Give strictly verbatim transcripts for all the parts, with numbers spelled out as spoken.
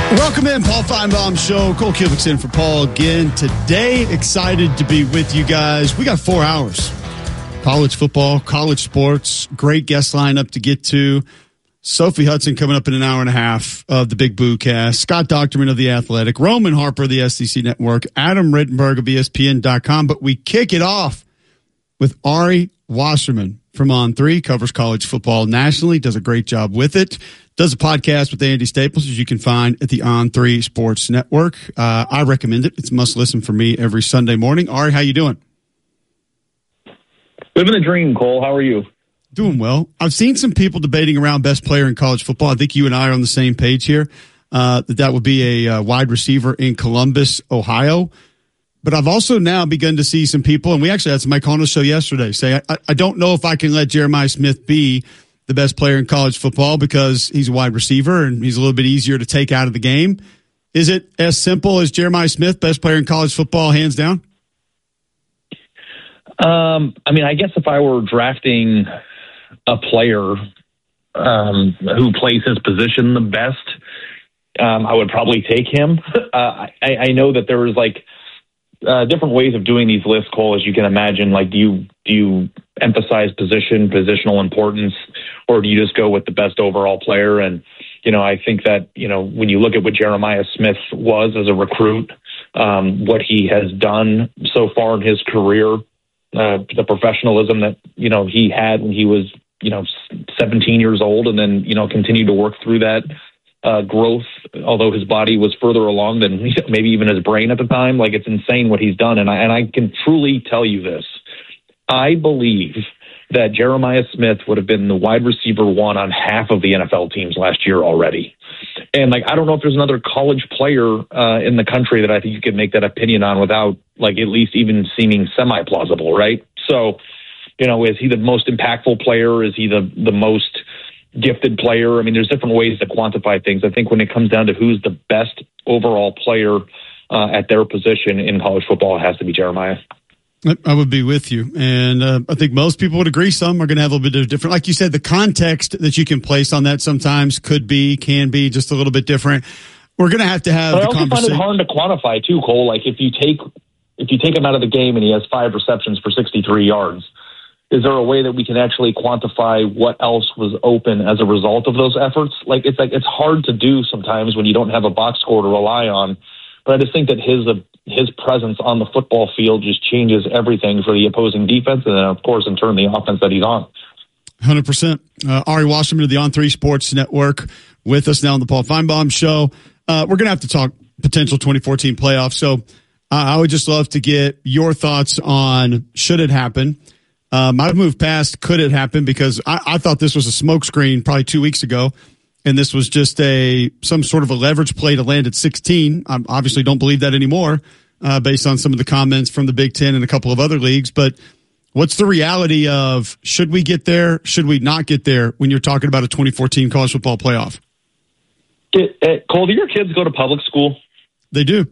Welcome in, Paul Feinbaum Show. Cole Kubik's in for Paul again. Today, excited to be with you guys. We got four hours. College football, college sports, great guest lineup to get to. Sophie Hudson coming up in an hour and a half of the Big Boo Cast. Scott Docterman of The Athletic. Roman Harper of the S E C Network. Adam Rittenberg of E S P N dot com. But we kick it off with Ari Wasserman from On three. Covers college football nationally. Does a great job with it. Does a podcast with Andy Staples, as you can find at the On three Sports Network. Uh, I recommend it. It's a must listen for me every Sunday morning. Ari, how you doing? Living the dream, Cole. How are you? Doing well. I've seen some people debating around best player in college football. I think you and I are on the same page here. Uh, that that would be a uh, wide receiver in Columbus, Ohio. But I've also now begun to see some people, and we actually had somebody on the show yesterday, say, I, I don't know if I can let Jeremiah Smith be the best player in college football because he's a wide receiver and he's a little bit easier to take out of the game. Is it as simple as Jeremiah Smith, best player in college football, hands down? Um, I mean, I guess if I were drafting a player um, who plays his position the best, um, I would probably take him. Uh, I, I know that there is like uh, different ways of doing these lists, Cole, as you can imagine. Like, do you do you emphasize position, positional importance, or do you just go with the best overall player? And, you know, I think that, you know, when you look at what Jeremiah Smith was as a recruit, um, what he has done so far in his career, uh, the professionalism that, you know, he had when he was, you know, seventeen years old, and then, you know, continued to work through that uh, growth, although his body was further along than maybe even his brain at the time. Like, it's insane what he's done. And I, and I can truly tell you this. I believe that Jeremiah Smith would have been the wide receiver one on half of the N F L teams last year already. And, like, I don't know if there's another college player uh, in the country that I think you could make that opinion on without, like, at least even seeming semi-plausible, right? So, you know, is he the most impactful player? Is he the, the most gifted player? I mean, there's different ways to quantify things. I think when it comes down to who's the best overall player uh, at their position in college football, it has to be Jeremiah. I would be with you. And uh, I think most people would agree. Some are going to have a little bit of different. Like you said, the context that you can place on that sometimes could be, can be just a little bit different. We're going to have to have but the I also conversation. find it hard to quantify too, Cole. Like, if you take if you take him out of the game and he has five receptions for sixty-three yards, is there a way that we can actually quantify what else was open as a result of those efforts? Like, it's like it's hard to do sometimes when you don't have a box score to rely on. But I just think that his uh, his presence on the football field just changes everything for the opposing defense, and then, of course, in turn, the offense that he's on. one hundred percent. Uh, Ari Wasserman of the On three Sports Network with us now on the Paul Feinbaum Show. Uh, we're going to have to talk potential twenty fourteen playoffs. So uh, I would just love to get your thoughts on should it happen. Um, I've moved past could it happen because I, I thought this was a smokescreen probably two weeks ago. And this was just a some sort of a leverage play to land at sixteen. I obviously don't believe that anymore uh, based on some of the comments from the Big Ten and a couple of other leagues. But what's the reality of should we get there, should we not get there when you're talking about a twenty fourteen college football playoff? It, it, Cole, do your kids go to public school? They do.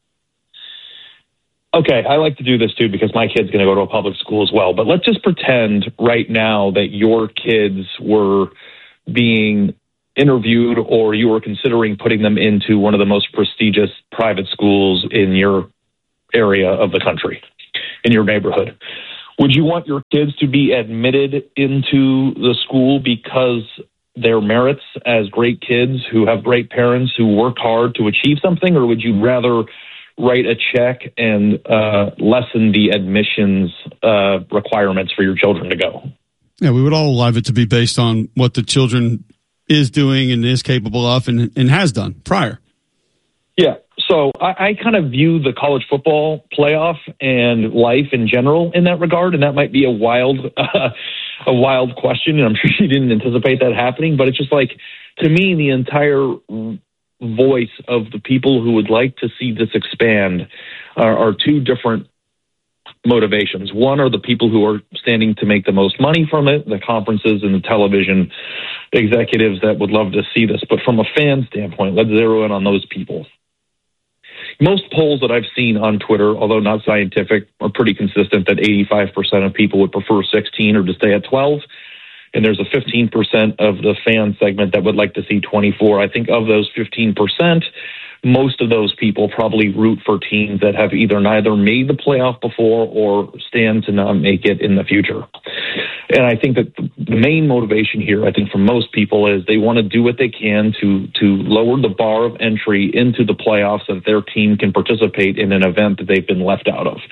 Okay, I like to do this too because my kid's going to go to a public school as well. But let's just pretend right now that your kids were being interviewed or you were considering putting them into one of the most prestigious private schools in your area of the country, in your neighborhood. Would you want your kids to be admitted into the school because their merits as great kids who have great parents who worked hard to achieve something, or would you rather write a check and uh, lessen the admissions uh, requirements for your children to go? Yeah, we would all love it to be based on what the children is doing and is capable of and, and has done prior. Yeah. So I, I kind of view the college football playoff and life in general in that regard. And that might be a wild, uh, a wild question. And I'm sure she didn't anticipate that happening, but it's just like, to me, the entire voice of the people who would like to see this expand are, are two different motivations. One are the people who are standing to make the most money from it, the conferences and the television executives that would love to see this. But from a fan standpoint, let's zero in on those people. Most polls that I've seen on Twitter, although not scientific, are pretty consistent that eighty-five percent of people would prefer sixteen or to stay at twelve. and there's a fifteen percent of the fan segment that would like to see twenty-four. I think of those fifteen percent, most of those people probably root for teams that have either neither made the playoff before or stand to not make it in the future. And I think that the main motivation here, I think for most people, is they want to do what they can to to lower the bar of entry into the playoffs so that their team can participate in an event that they've been left out of.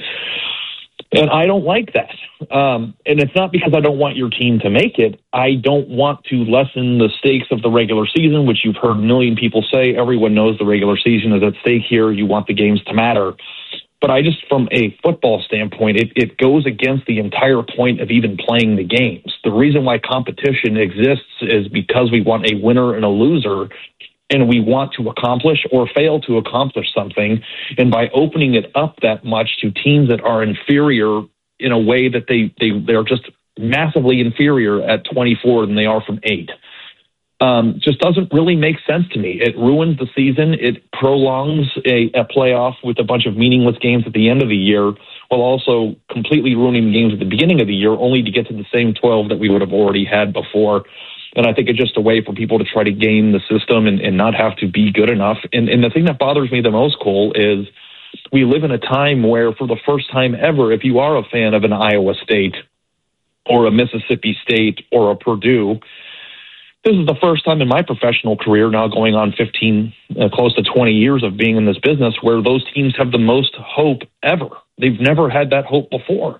And I don't like that. Um, and it's not because I don't want your team to make it. I don't want to lessen the stakes of the regular season, which you've heard a million people say. Everyone knows the regular season is at stake here. You want the games to matter. But I just, from a football standpoint, it, it goes against the entire point of even playing the games. The reason why competition exists is because we want a winner and a loser, and we want to accomplish or fail to accomplish something. And by opening it up that much to teams that are inferior in a way that they, they, they're just massively inferior at twenty-four than they are from eight, um, just doesn't really make sense to me. It ruins the season. It prolongs a, a playoff with a bunch of meaningless games at the end of the year, while also completely ruining the games at the beginning of the year, only to get to the same twelve that we would have already had before. And I think it's just a way for people to try to game the system and, and not have to be good enough. And, and the thing that bothers me the most, Cole, is we live in a time where for the first time ever, if you are a fan of an Iowa State or a Mississippi State or a Purdue, this is the first time in my professional career, now going on fifteen, uh, close to twenty years of being in this business, where those teams have the most hope ever. They've never had that hope before.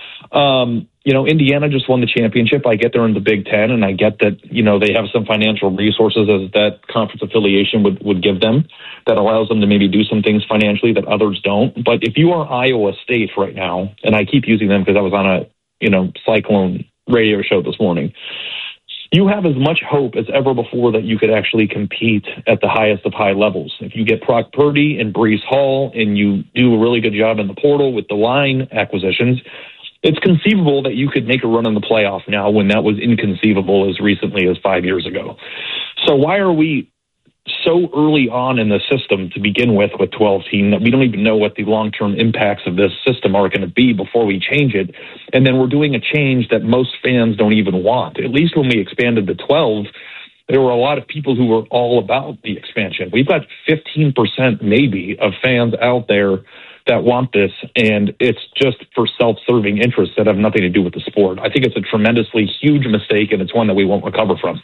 Um, you know, Indiana just won the championship. I get they're in the Big Ten, and I get that, you know, they have some financial resources as that conference affiliation would, would give them that allows them to maybe do some things financially that others don't. But if you are Iowa State right now, and I keep using them because I was on a, you know, Cyclone radio show this morning, you have as much hope as ever before that you could actually compete at the highest of high levels. If you get Brock Purdy and Breece Hall and you do a really good job in the portal with the line acquisitions, it's conceivable that you could make a run in the playoff now when that was inconceivable as recently as five years ago. So why are we so early on in the system to begin with with twelve team that we don't even know what the long-term impacts of this system are going to be before we change it? And then we're doing a change that most fans don't even want. At least when we expanded to twelve, there were a lot of people who were all about the expansion. We've got fifteen percent maybe of fans out there that want this, and it's just for self-serving interests that have nothing to do with the sport. I think it's a tremendously huge mistake, and it's one that we won't recover from.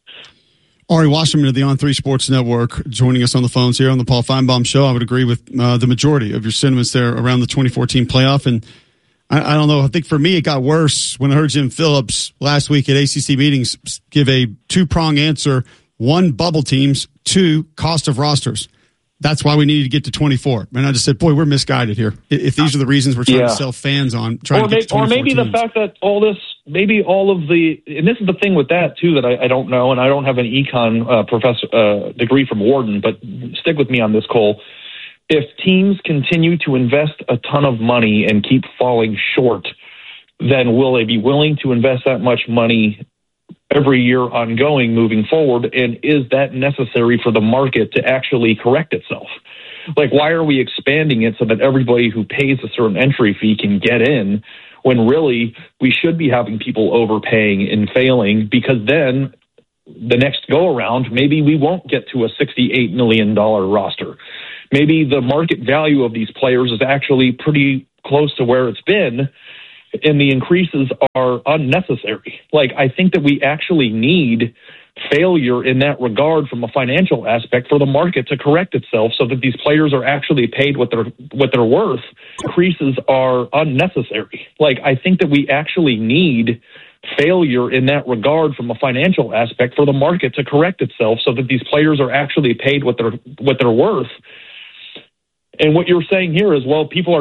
Ari Wasserman of the On three Sports Network joining us on the phones here on the Paul Feinbaum Show. I would agree with uh, the majority of your sentiments there around the twenty fourteen playoff. And I, I don't know, I think for me it got worse when I heard Jim Phillips last week at A C C meetings give a two-prong answer. One, bubble teams. Two, cost of rosters. That's why we needed to get to twenty-four. And I just said, boy, we're misguided here. If these are the reasons we're trying yeah. to sell fans on, trying or to get to Or maybe teams. the fact that all this, maybe all of the, and this is the thing with that, too, that I, I don't know, and I don't have an econ uh, professor uh, degree from Wharton, but stick with me on this, Cole. If teams continue to invest a ton of money and keep falling short, then will they be willing to invest that much money every year ongoing moving forward? And is that necessary for the market to actually correct itself? Like, why are we expanding it so that everybody who pays a certain entry fee can get in, when really we should be having people overpaying and failing? Because then the next go around, maybe we won't get to a sixty-eight million dollars roster. Maybe the market value of these players is actually pretty close to where it's been, and the increases are unnecessary. Like, I think that we actually need failure in that regard from a financial aspect for the market to correct itself so that these players are actually paid what they're what they're worth. Increases are unnecessary. Like, I think that we actually need failure in that regard from a financial aspect for the market to correct itself so that these players are actually paid what they're what they're worth. And what you're saying here is, well, people are